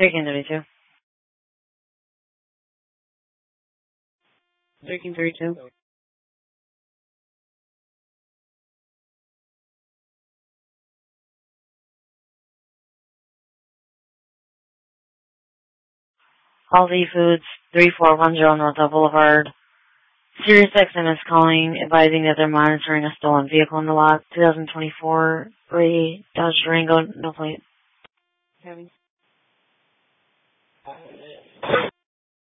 1332. 1332. Halsey Foods, 3410 North Boulevard. Sirius XM is calling, advising that they're monitoring a stolen vehicle in the lot. 2024 gray Dodge Durango, no plate. Having